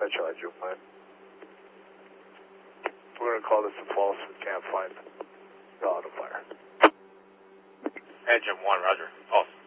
Charlie Joe 5. We're going to call this a false. We can't find the auto fire. Engine 1, roger. False.